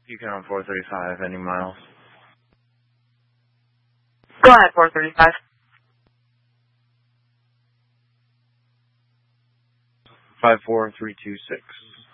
You can on 435, any miles. Go ahead, 435. 54326.